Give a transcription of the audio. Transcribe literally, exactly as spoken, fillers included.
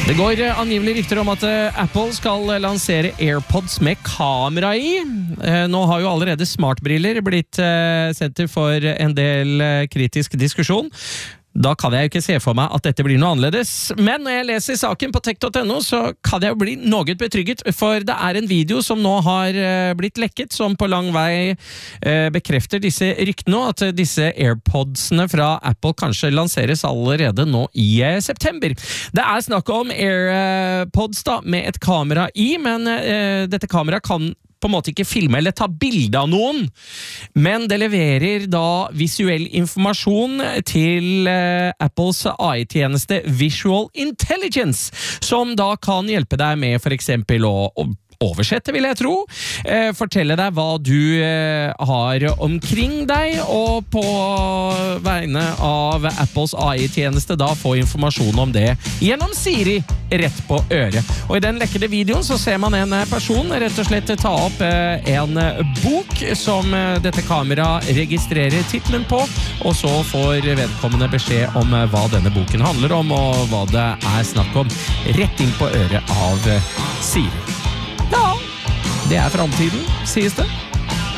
Det går angivelig rykter om at Apple skal lansere AirPods med kamera i. Nå har jo allerede smartbriller blitt senter for en del kritisk diskusjon. Da kan jeg jo ikke se for meg at dette blir noe annerledes. Men når jeg leser saken på tech punktum no, så kan jeg jo bli noe betrygget, for det er en video som nå har blitt lekket, som på lang vei bekrefter disse ryktene, at disse AirPodsene fra Apple kanskje lanseres allerede nå i september. Det er snakk om AirPods da, med et kamera i, men dette kameraet kan på en måte ikke filme eller ta bilde av noen, men det leverer da visuell informasjon til uh, Apples A I-tjeneste Visual Intelligence, som da kan hjelpe deg med for eksempel å, å oversette, vil jeg tro, eh, fortelle deg hva du eh, har omkring deg, og på vegne av Apples A I-tjeneste da få informasjon om det gjennom Siri rett på øret. Og i den lekkede videoen så ser man en person rett og slett ta opp eh, en bok som eh, dette kameraet registrerer titlen på, og så får vedkommende beskjed om eh, hva denne boken handler om, og hva det er snakk om, rett inn på øret av eh, Siri. Ja, det er fremtiden, sies det.